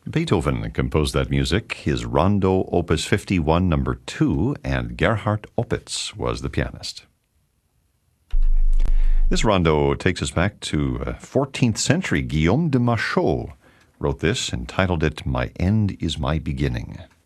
Beethoven composed that music, his Rondo Opus 51 No. 2, and Gerhard Opitz was the pianist. This rondo takes us back to 14th century. Guillaume de Machaut wrote this, entitled it My End is My Beginning.